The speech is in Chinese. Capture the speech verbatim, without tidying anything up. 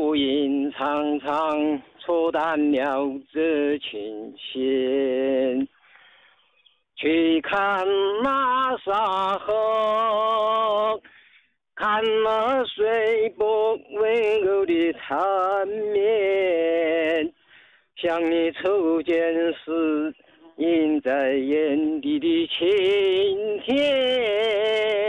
流云苍苍，错淡了这琴弦。去看那沙河，看那水波温柔的缠绵，想你初见时，映在眼底的晴天。